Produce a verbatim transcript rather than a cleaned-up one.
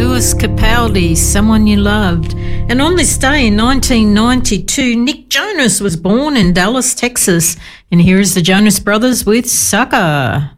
Lewis Capaldi, Someone You Loved. And on this day in nineteen ninety-two, Nick Jonas was born in Dallas, Texas. And here is the Jonas Brothers with Sucker.